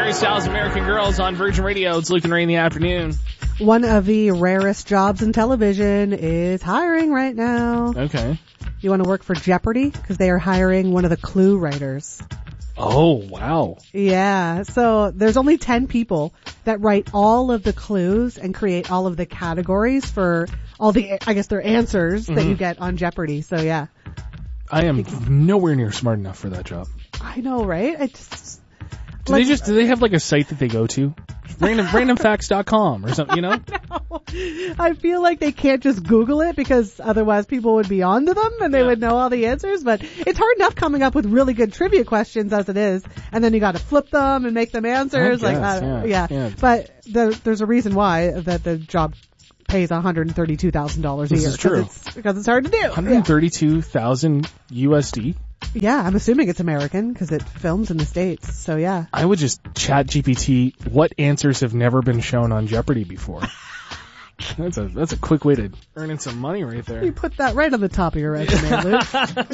Harry Styles, American Girls on Virgin Radio. It's Luke and Ray in the afternoon. One of the rarest jobs in television is hiring right now. Okay. You want to work for Jeopardy? Because they are hiring one of the Clue writers. Oh, wow. Yeah. So there's only 10 people that write all of the clues and create all of the categories for all the, I guess, their answers that you get on Jeopardy. So yeah. I am nowhere near smart enough for that job. I know, right? I just... Do they have like a site that they go to? Randomfacts.com or something, you know? I feel like they can't just Google it because otherwise people would be onto them and they would know all the answers. But it's hard enough coming up with really good trivia questions as it is. And then you got to flip them and make them answers. Yeah. But there's a reason why that the job pays $132,000 a year. This is true. Because it's hard to do. $132,000 USD? Yeah, I'm assuming it's American because it films in the States. So yeah. I would just chat GPT what answers have never been shown on Jeopardy before. That's a quick way to earn in some money right there. You put that right on the top of your resume, Luke.